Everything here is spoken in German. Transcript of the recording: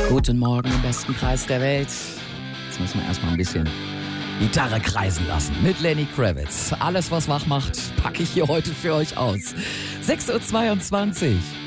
Guten Morgen im besten Kreis der Welt. Jetzt müssen wir erstmal ein bisschen Gitarre kreisen lassen mit Lenny Kravitz. Alles, was wach macht, packe ich hier heute für euch aus. 6:22 Uhr.